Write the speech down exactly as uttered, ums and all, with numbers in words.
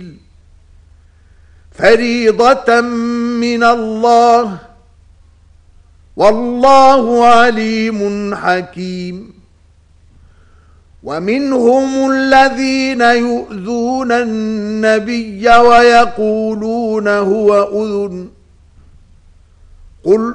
سبيل فريضة من الله والله عليم حكيم ومنهم الذين يؤذون النبي ويقولون هو أذن قل